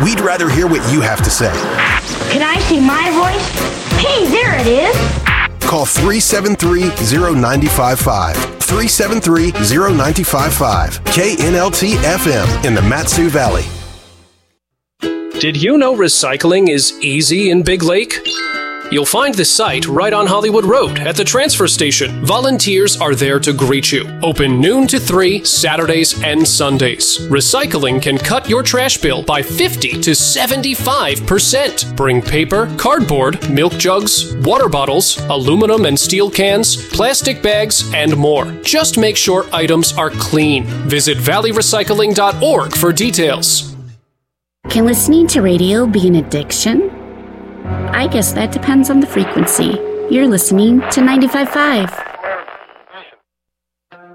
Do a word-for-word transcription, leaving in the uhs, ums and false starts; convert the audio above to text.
We'd rather hear what you have to say. Can I see my voice? Hey, there it is. Call three seven three, zero nine five five. three seven three, zero nine five five. K N L T F M in the Mat-Su Valley. Did you know recycling is easy in Big Lake? You'll find the site right on Hollywood Road at the transfer station. Volunteers are there to greet you. Open noon to three, Saturdays and Sundays. Recycling can cut your trash bill by fifty to seventy-five percent. Bring paper, cardboard, milk jugs, water bottles, aluminum and steel cans, plastic bags, and more. Just make sure items are clean. Visit valley recycling dot org for details. Can listening to radio be an addiction? I guess that depends on the frequency. You're listening to ninety-five point five.